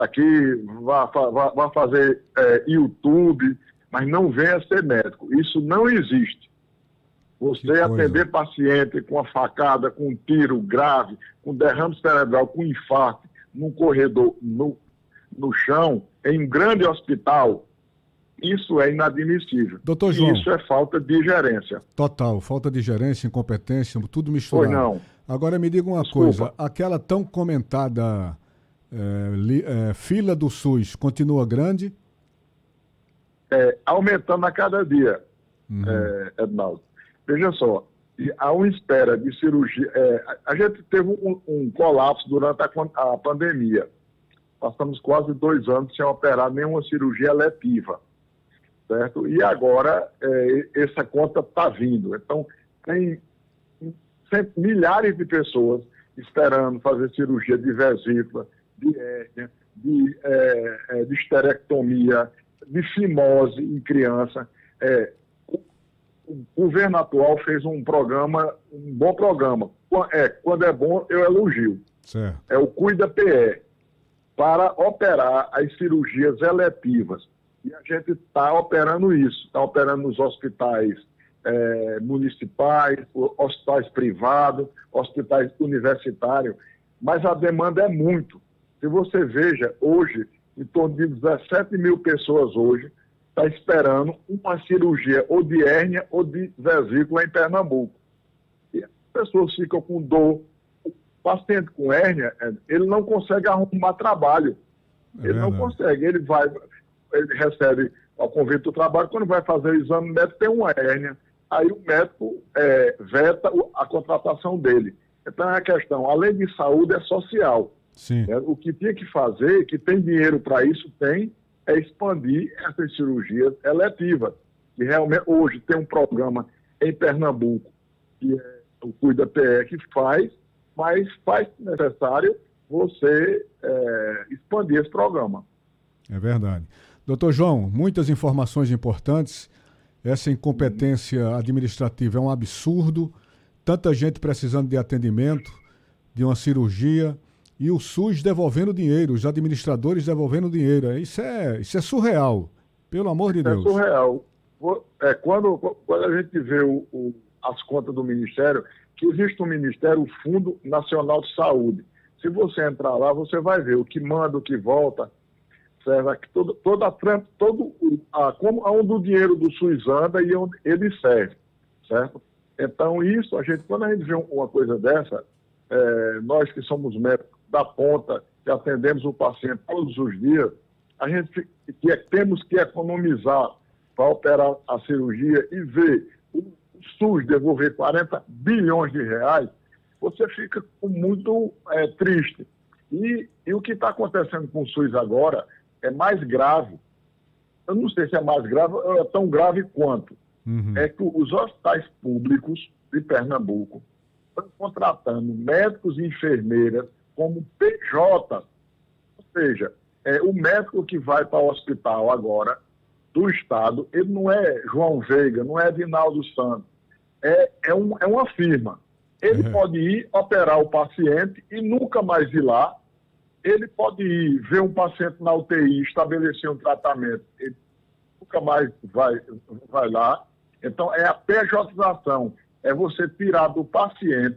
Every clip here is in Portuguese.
aqui, vá fazer YouTube, mas não venha ser médico. Isso não existe. Você atender paciente com uma facada, com um tiro grave, com derrame cerebral, com infarto, num corredor, no chão, em um grande hospital, isso é inadmissível. Doutor João, isso é falta de gerência. Total, falta de gerência, incompetência, tudo misturado. Pois não. Agora me diga uma coisa, aquela tão comentada fila do SUS continua grande? Aumentando a cada dia, Ednaldo. Veja só, há uma espera de cirurgia. A gente teve um colapso durante a pandemia. Passamos quase 2 anos sem operar nenhuma cirurgia eletiva, certo? E agora essa conta está vindo. Então, tem milhares de pessoas esperando fazer cirurgia de vesícula, de hérnia, de esterectomia, de fimose em criança. O governo atual fez um bom programa. Quando é bom, eu elogio. Certo. É o Cuida PE, para operar as cirurgias eletivas. E a gente está operando isso, está operando nos hospitais municipais, hospitais privados, hospitais universitários, mas a demanda é muito. Se você veja, hoje, em torno de 17 mil pessoas hoje está esperando uma cirurgia ou de hérnia ou de vesícula em Pernambuco. E as pessoas ficam com dor. O paciente com hérnia, ele não consegue arrumar trabalho. Ele não consegue. Ele recebe o convite do trabalho, quando vai fazer o exame médico, tem uma hérnia. Aí o médico veta a contratação dele. Então é a questão, além de saúde, é social. Sim. O que tinha que fazer, que tem dinheiro para isso, é expandir essas cirurgias eletivas. Que realmente hoje tem um programa em Pernambuco, que é o Cuida PE, que faz, mas faz necessário você expandir esse programa. É verdade. Doutor João, muitas informações importantes. Essa incompetência administrativa é um absurdo. Tanta gente precisando de atendimento, de uma cirurgia, e o SUS devolvendo dinheiro, os administradores devolvendo dinheiro. Isso é surreal, pelo amor de Deus. É surreal. Quando a gente vê as contas do Ministério, que existe um Ministério, o Fundo Nacional de Saúde. Se você entrar lá, você vai ver o que manda, o que volta, certo? Onde o dinheiro do SUS anda e onde ele serve, certo? Então, quando a gente vê uma coisa dessa, nós que somos médicos da ponta, que atendemos o paciente todos os dias, a gente temos que economizar para operar a cirurgia e ver o SUS devolver 40 bilhões de reais, você fica muito triste. E o que está acontecendo com o SUS agora é mais grave. Eu não sei se é mais grave ou é tão grave quanto. É que os hospitais públicos de Pernambuco estão contratando médicos e enfermeiras como PJ. Ou seja, o médico que vai para o hospital agora, do Estado, ele não é João Veiga, não é Edinaldo Santos. É uma firma. Ele pode ir operar o paciente e nunca mais ir lá. Ele pode ir ver um paciente na UTI, estabelecer um tratamento. Ele nunca mais vai lá. Então, é a pejotização. É você tirar do paciente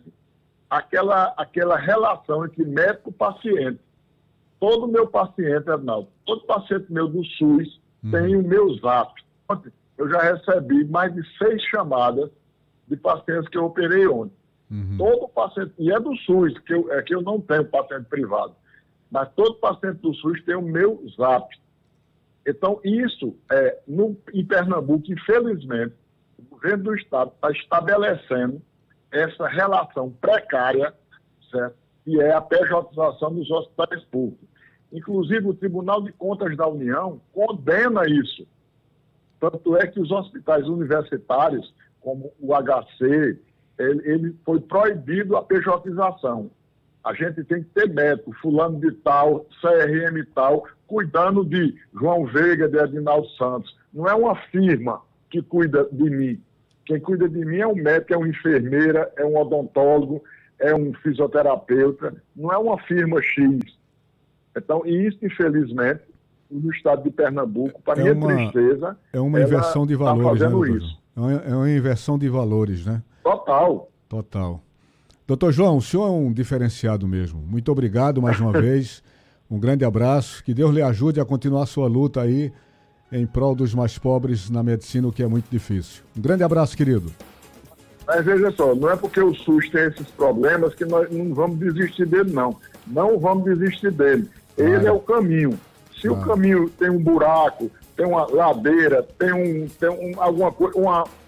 aquela relação entre médico e paciente. Todo meu paciente, Arnaldo, todo paciente meu do SUS tem o meu Zap. Eu já recebi mais de 6 chamadas de pacientes que eu operei ontem. Todo paciente, e é do SUS, que eu não tenho paciente privado, mas todo paciente do SUS tem o meu Zap. Então, isso, em Pernambuco, infelizmente, o governo do Estado está estabelecendo essa relação precária, certo? Que é a pejotização dos hospitais públicos. Inclusive, o Tribunal de Contas da União condena isso. Tanto é que os hospitais universitários, como o HC, ele foi proibido a pejotização. A gente tem que ter médico, fulano de tal, CRM tal, cuidando de João Veiga, de Edinaldo Santos. Não é uma firma que cuida de mim. Quem cuida de mim é um médico, é uma enfermeira, é um odontólogo, é um fisioterapeuta. Não é uma firma X. Então, e isso, infelizmente, no estado de Pernambuco, para minha tristeza... É uma inversão de valores, tá fazendo né, isso. É uma inversão de valores, né? Total. Doutor João, o senhor é um diferenciado mesmo. Muito obrigado mais uma vez. Um grande abraço. Que Deus lhe ajude a continuar a sua luta aí em prol dos mais pobres na medicina, o que é muito difícil. Um grande abraço, querido. Mas veja só, não é porque o SUS tem esses problemas que nós não vamos desistir dele, não. Não vamos desistir dele. Ele é o caminho. Se o caminho tem um buraco, tem uma ladeira, tem alguma coisa,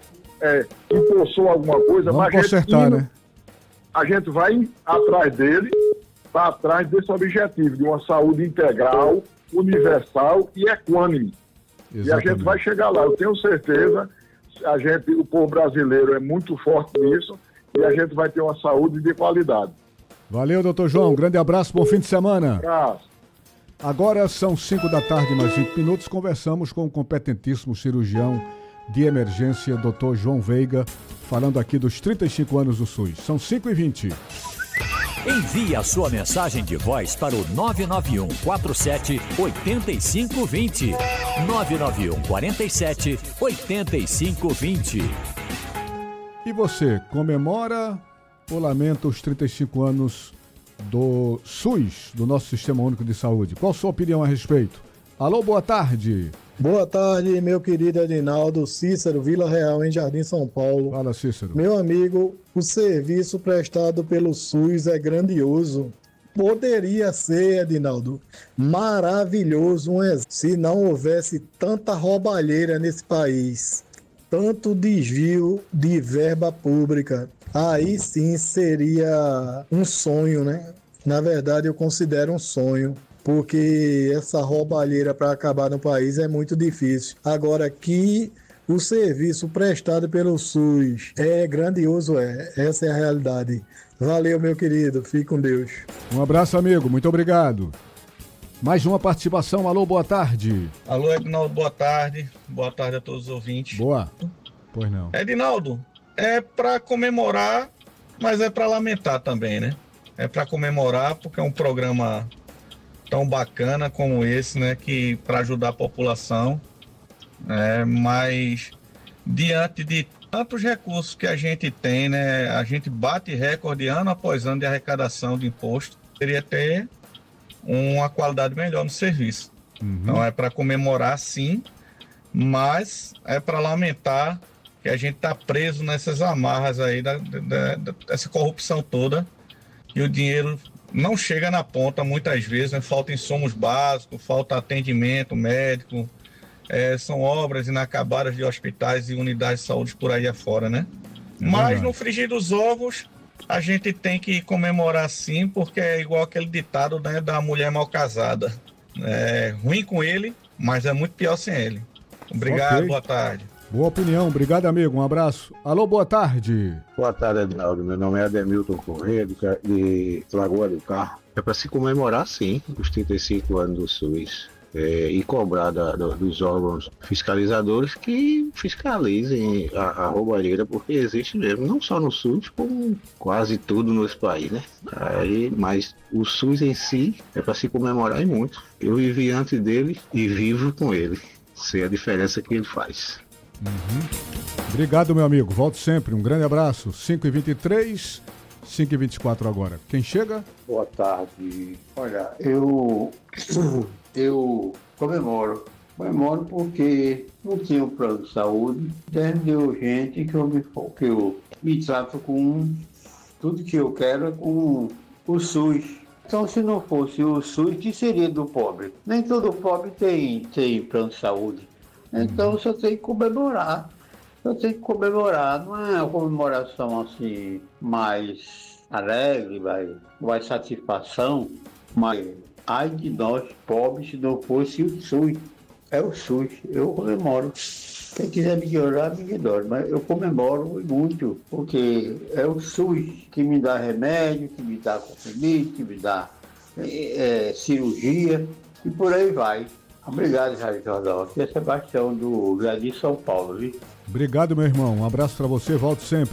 impulsou alguma coisa, vamos consertar, né? A gente vai atrás dele, para atrás desse objetivo de uma saúde integral, universal e equânime. Exatamente. E a gente vai chegar lá, eu tenho certeza. O povo brasileiro é muito forte nisso e a gente vai ter uma saúde de qualidade. Valeu, doutor João. Um grande abraço, bom fim de semana. Abraço. Agora são 5 da tarde, mais 20 minutos. Conversamos com o competentíssimo cirurgião de emergência, doutor João Veiga, falando aqui dos 35 anos do SUS. São 5h20. Envie a sua mensagem de voz para o 991 47 8520. 991 47 8520. E você, comemora ou lamenta os 35 anos do SUS, do nosso Sistema Único de Saúde? Qual a sua opinião a respeito? Alô, boa tarde. Boa tarde, meu querido Edinaldo. Cícero, Vila Real, em Jardim, São Paulo. Fala, Cícero. Meu amigo, o serviço prestado pelo SUS é grandioso. Poderia ser, Edinaldo, maravilhoso se não houvesse tanta roubalheira nesse país, tanto desvio de verba pública. Aí sim seria um sonho, né? Na verdade, eu considero um sonho, porque essa roubalheira para acabar no país é muito difícil. Agora, que o serviço prestado pelo SUS é grandioso, essa é a realidade. Valeu, meu querido, fique com Deus. Um abraço, amigo, muito obrigado. Mais uma participação, alô, boa tarde. Alô, Edinaldo, boa tarde a todos os ouvintes. Boa, pois não. Edinaldo, é para comemorar, mas é para lamentar também, né? É para comemorar porque é um programa tão bacana como esse, né, que para ajudar a população, mas diante de tantos recursos que a gente tem, né, a gente bate recorde ano após ano de arrecadação de imposto, deveria ter uma qualidade melhor no serviço. Então é para comemorar sim, mas é para lamentar que a gente está preso nessas amarras aí dessa corrupção toda e o dinheiro não chega na ponta muitas vezes, né? Falta insumos básicos, falta atendimento médico, são obras inacabadas de hospitais e unidades de saúde por aí afora, né? Mas no frigir dos ovos, a gente tem que comemorar sim, porque é igual aquele ditado, né, da mulher mal casada. É ruim com ele, mas é muito pior sem ele. Obrigado, okay. Boa tarde. Boa opinião, obrigado, amigo, um abraço. Alô, boa tarde. Boa tarde, Edinaldo. Meu nome é Ademilton Corrêa, de Lagoa do Carro. É para se comemorar, sim, os 35 anos do SUS e cobrar dos órgãos fiscalizadores que fiscalizem a roubalheira, porque existe mesmo, não só no SUS, como quase tudo nesse país, né? Mas o SUS em si é para se comemorar e muito. Eu vivi antes dele e vivo com ele. Sei a diferença que ele faz. Obrigado, meu amigo. Volto sempre. Um grande abraço. 5h23, 5h24 agora. Quem chega? Boa tarde. Olha, eu comemoro porque não tinha um plano de saúde, desde de urgente que eu me trato com tudo que eu quero com o SUS. Então, se não fosse o SUS, que seria do pobre? Nem todo pobre tem plano de saúde. Então, só tem que comemorar. Não é uma comemoração assim, mais alegre, mais satisfação, mas ai de nós, pobres, se não fosse o SUS. É o SUS, eu comemoro. Quem quiser me ignorar, me ignore, mas eu comemoro muito, porque é o SUS que me dá remédio, que me dá comprimido, que me dá cirurgia, e por aí vai. Obrigado, Rádio Jornal. Aqui é Sebastião, do Jardim São Paulo, viu? Obrigado, meu irmão. Um abraço para você. Volto sempre.